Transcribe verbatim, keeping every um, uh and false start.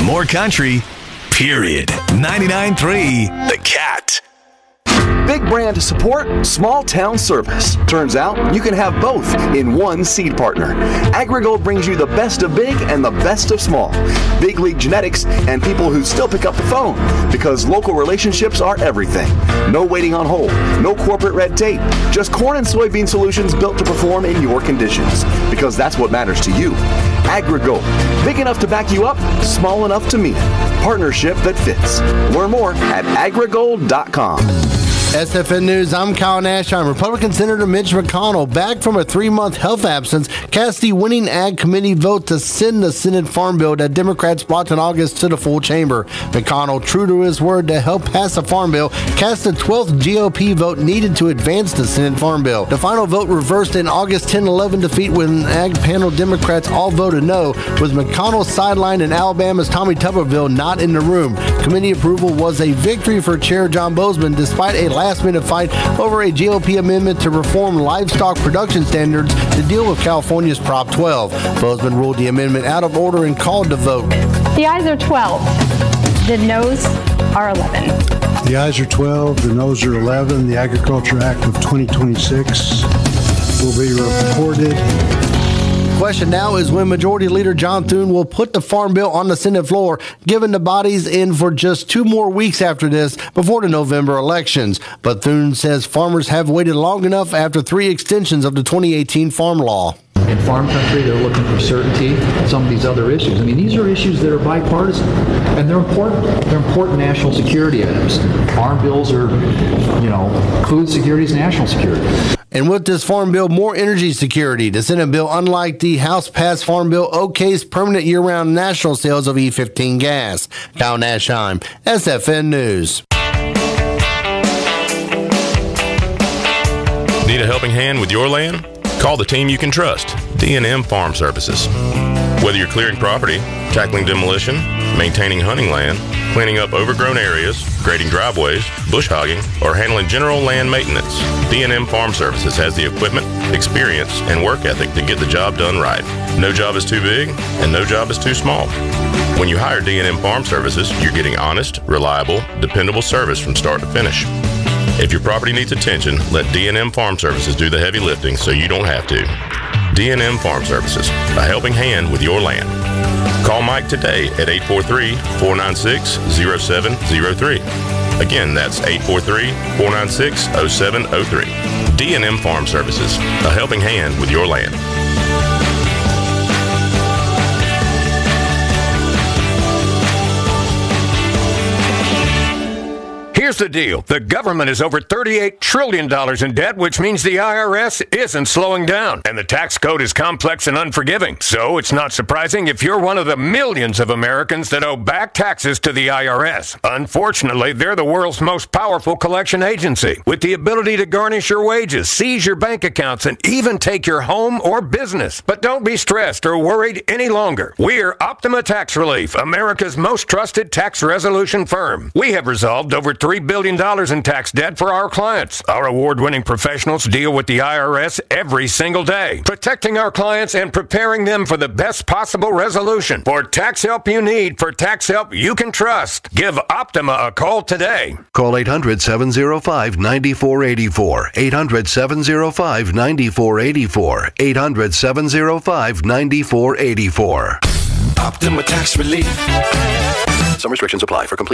more country, period. ninety-nine point three The Cat. Big brand support, small town service. Turns out you can have both in one seed partner. AgriGold brings you the best of big and the best of small. Big league genetics and people who still pick up the phone, because local relationships are everything. No waiting on hold, no corporate red tape, just corn and soybean solutions built to perform in your conditions, because that's what matters to you. AgriGold, big enough to back you up, small enough to mean it. Partnership that fits. Learn more at agrigold dot com. S F N News, I'm Kyle Nashheim. Republican Senator Mitch McConnell, back from a three-month health absence, cast the winning Ag Committee vote to send the Senate Farm Bill that Democrats blocked in August to the full chamber. McConnell, true to his word to help pass the Farm Bill, cast the twelfth G O P vote needed to advance the Senate Farm Bill. The final vote reversed in August ten eleven defeat when Ag panel Democrats all voted no, with McConnell sidelined and Alabama's Tommy Tuberville not in the room. Committee approval was a victory for Chair John Bozeman, despite a last-minute fight over a G O P amendment to reform livestock production standards to deal with California's Prop twelve. Bozeman ruled the amendment out of order and called the vote. The ayes are twelve. The noes are eleven. The ayes are twelve. The noes are eleven. The Agriculture Act of twenty twenty-six will be reported. Question now is when Majority Leader John Thune will put the Farm Bill on the Senate floor, given the body's in for just two more weeks after this before the November elections. But Thune says farmers have waited long enough after three extensions of the twenty eighteen farm law. In farm country, they're looking for certainty on some of these other issues. I mean, these are issues that are bipartisan, and they're important. They're important national security items. Farm bills are, you know, food security is national security. And with this Farm Bill, more energy security. The Senate bill, unlike the House-passed Farm Bill, okays permanent year-round national sales of E fifteen gas. Kyle Nashheim, S F N News. Need a helping hand with your land? Call the team you can trust, D and M Farm Services. Whether you're clearing property, tackling demolition, maintaining hunting land, cleaning up overgrown areas, grading driveways, bush hogging, or handling general land maintenance, D and M Farm Services has the equipment, experience, and work ethic to get the job done right. No job is too big, and no job is too small. When you hire D and M Farm Services, you're getting honest, reliable, dependable service from start to finish. If your property needs attention, let D and M Farm Services do the heavy lifting so you don't have to. D and M Farm Services, a helping hand with your land. Call Mike today at eight four three, four nine six, zero seven zero three. Again, that's eight four three, four nine six, zero seven zero three. D and M Farm Services, a helping hand with your land. Here's the deal. The government is over thirty-eight trillion dollars in debt, which means the I R S isn't slowing down. And the tax code is complex and unforgiving. So it's not surprising if you're one of the millions of Americans that owe back taxes to the I R S. Unfortunately, they're the world's most powerful collection agency, with the ability to garnish your wages, seize your bank accounts, and even take your home or business. But don't be stressed or worried any longer. We're Optima Tax Relief, America's most trusted tax resolution firm. We have resolved over three billion dollars in tax debt for our clients. Our award-winning professionals deal with the I R S every single day, protecting our clients and preparing them for the best possible resolution. For tax help you need, for tax help you can trust, give Optima a call today. Call eight hundred, seven oh five, nine four eight four. eight hundred, seven oh five, nine four eight four. eight hundred, seven oh five, nine four eight four. Optima Tax Relief. Some restrictions apply. For complete